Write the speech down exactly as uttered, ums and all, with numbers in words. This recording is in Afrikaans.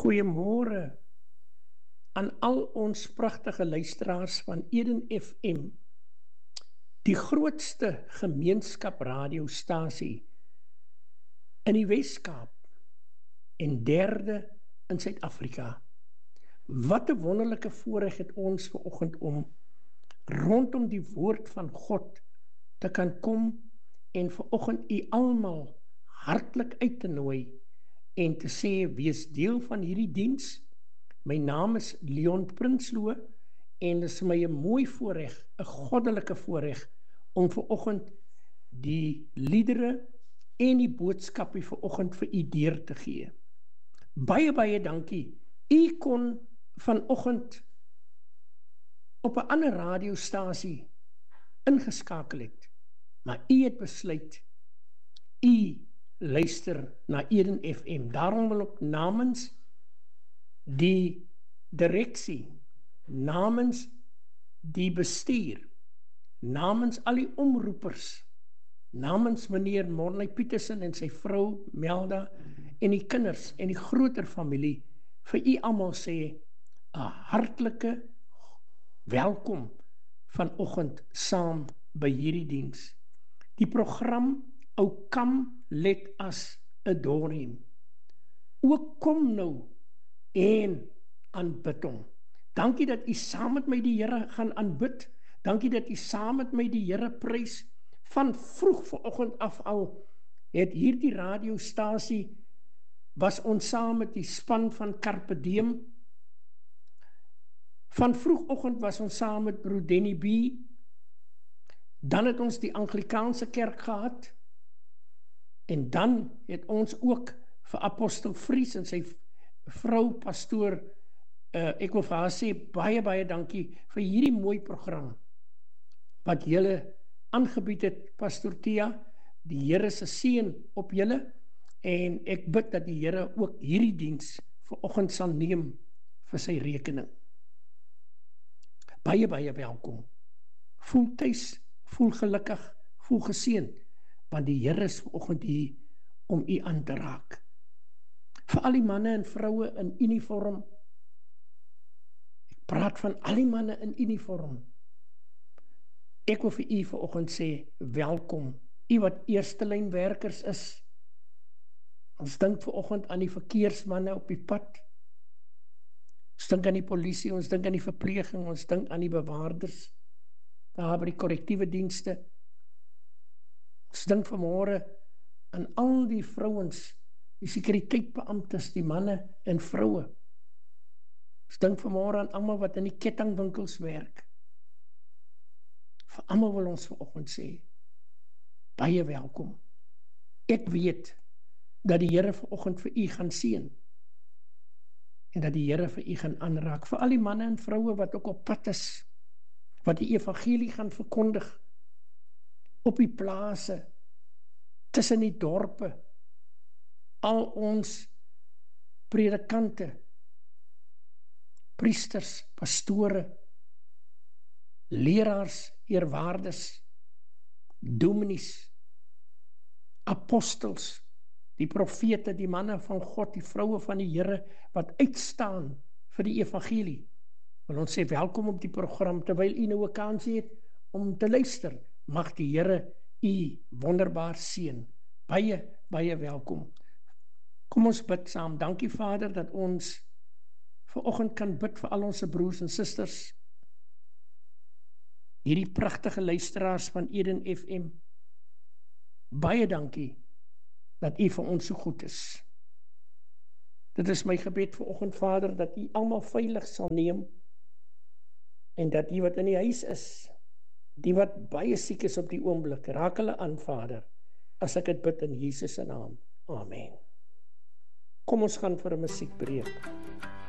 Goeiemôre aan al ons pragtige luisteraars van Eden F M, die grootste gemeenskapradiostasie in die Wes-Kaap en derde in Suid-Afrika. Wat 'n wonderlike voorreg het ons vanoggend om rondom die woord van God te kan kom en vanoggend u almal hartlik uit te nooi en te sê, wees deel van hierdie diens. My naam is Leon Prinsloo en dit is my 'n mooi voorreg, 'n goddelike voorreg om vanoggend die liedere en die boodskap hier vanoggend vir u deur te gee. Baie baie dankie. U kon vanoggend op 'n ander radiostasie ingeskakel het, maar u het besluit u luister na Eden F M. Daarom wil ek namens die direksie, namens die bestuur, namens al die omroepers, namens meneer Morley Petersen en sy vrou Melda en die kinders en die groter familie, vir u almal sê 'n hartlike welkom vanoggend saam by hierdie diens. Die program O Come Let Us Adore Him. O kom nou en aanbid hom. Dankie dat u saam met my die Here gaan aanbid. Dankie dat u saam met my die Here prys. Van vroeg vanoggend af al het hierdie radiostasie was ons saam met die span van Carpe Diem. Van vroegoggend was ons saam met broer Denny B. Dan het ons die Anglikaanse kerk gehad. En dan het ons ook vir Apostel Vries en sy vrou pastoor, uh, ek wil vir haar sê, baie baie dankie vir hierdie mooi program wat julle aangebied het, Pastor Tia. Die Here se seën op julle en ek bid dat die Here ook hierdie diens vanoggend sal neem vir sy rekening. Baie baie welkom. Voel tuis, voel gelukkig, voel geseën, want die Here is vanoggend hier om u aan te raak. Vir al die manne en vroue in uniform, ek praat van al die manne in uniform, ek wil vir u vanoggend sê, welkom, u wat eerste lyn werkers is. Ons dink vanoggend aan die verkeersmanne op die pad, ons dink aan die polisie, ons dink aan die verpleging, ons dink aan die bewaarders, daar by die korrektiewe dienste. Ons dink vanmôre aan al die vrouens, die sekuriteitbeamptes, die manne en vroue. Ons dink vanmôre aan almal wat in die kettingwinkels werk. Vir almal wil ons vanoggend sê, baie welkom. Ek weet dat die Here vanoggend vir u gaan seën en dat die Here vir u gaan aanraak. Vir al die manne en vroue wat ook op pad is, wat die evangelie gaan verkondig, op die plase, tussen die dorpe, al ons predikante, priesters, pastore, leraars, eerwaardes, dominees, apostels, die profete, die manne van God, die vroue van die Here, wat uitstaan vir die evangelie. Wil ons sê welkom op die program, terwyl u nou 'n kans het om te luister. Mag die Here u wonderbaar seën. Baie, baie welkom. Kom ons bid saam. Dankie Vader dat ons vanoggend kan bid vir al ons broers en susters. Hierdie pragtige luisteraars van Eden F M. Baie dankie dat u vir ons so goed is. Dit is my gebed vanoggend Vader, dat u almal veilig sal neem en dat die wat in die huis is, die wat baie siek is op die oomblik, raak hulle aan Vader, as ek dit bid in Jesus se naam. Amen. Kom ons gaan vir 'n musiekbreek.